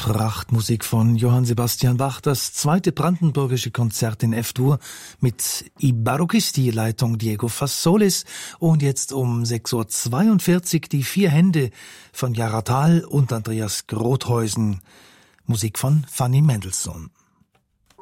Prachtmusik von Johann Sebastian Bach, das zweite brandenburgische Konzert in F-Dur mit I Barocchisti, Leitung Diego Fassolis. Und jetzt um 6.42 Uhr die vier Hände von Jara Thal und Andreas Grothäusen. Musik von Fanny Mendelssohn.